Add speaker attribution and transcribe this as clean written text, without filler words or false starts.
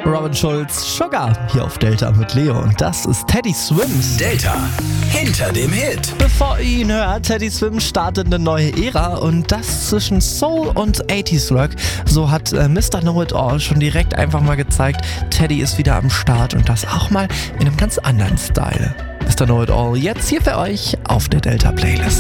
Speaker 1: Robin Schulz, Sugar, hier auf Delta mit Leo und das ist Teddy Swims.
Speaker 2: Delta, hinter dem Hit.
Speaker 1: Bevor ihr ihn hört, Teddy Swims startet eine neue Ära und das zwischen Soul und 80s Rock. So hat Mr. Know-It-All schon direkt einfach mal gezeigt, Teddy ist wieder am Start und das auch mal in einem ganz anderen Style. Mr. Know-It-All jetzt hier für euch auf der Delta Playlist.